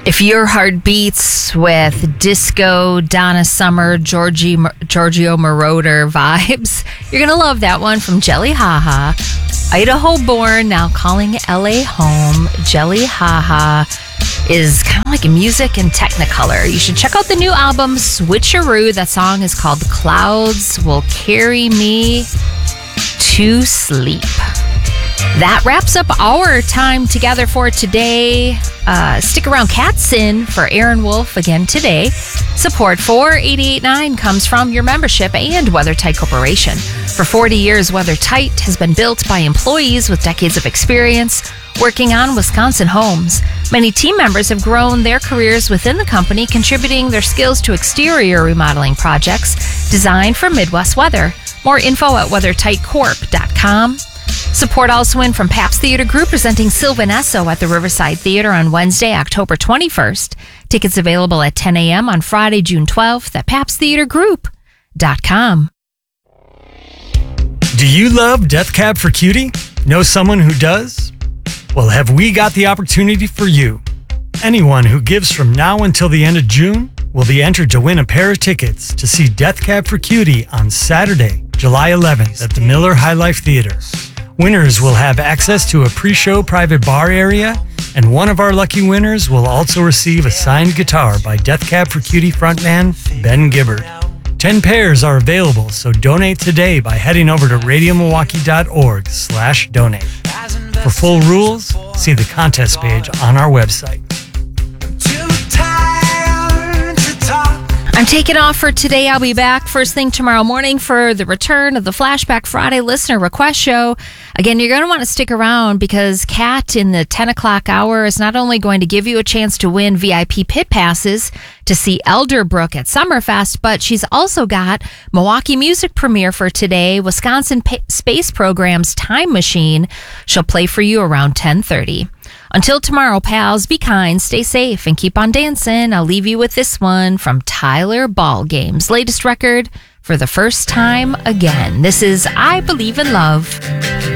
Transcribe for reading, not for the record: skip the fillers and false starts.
If your heart beats with disco, Donna Summer, Giorgio Moroder vibes, you're going to love that one from Jelly Haha. Idaho born, now calling LA home. Jelly Haha is kind of like a music and technicolor. You should check out the new album, Switcheroo. That song is called Clouds Will Carry Me to Sleep. That wraps up our time together for today. Stick around, Cat's In for Aaron Wolf again today. Support for 88.9 comes from your membership and WeatherTight Corporation. For 40 years, WeatherTight has been built by employees with decades of experience working on Wisconsin homes. Many team members have grown their careers within the company, contributing their skills to exterior remodeling projects designed for Midwest weather. More info at weathertightcorp.com. Support also in from Pabst Theater Group, presenting Sylvan Esso at the Riverside Theater on Wednesday, October 21st. Tickets available at 10 a.m. on Friday, June 12th at pabsttheatergroup.com. Do you love Death Cab for Cutie? Know someone who does? Well, have we got the opportunity for you? Anyone who gives from now until the end of June will be entered to win a pair of tickets to see Death Cab for Cutie on Saturday, July 11th at the Miller High Life Theater. Winners will have access to a pre-show private bar area, and one of our lucky winners will also receive a signed guitar by Death Cab for Cutie frontman Ben Gibbard. 10 pairs are available, so donate today by heading over to radiomilwaukee.org/donate. For full rules, see the contest page on our website. I'm taking off for today. I'll be back first thing tomorrow morning for the return of the Flashback Friday listener request show. Again, you're going to want to stick around because Kat in the 10 o'clock hour is not only going to give you a chance to win VIP pit passes to see Elderbrook at Summerfest, but she's also got Milwaukee music premiere for today, Wisconsin Space Program's Time Machine. She'll play for you around 10:30. Until tomorrow, pals, be kind, stay safe, and keep on dancing. I'll leave you with this one from Tyler Ballgame's latest record, For the First Time Again. This is I Believe in Love.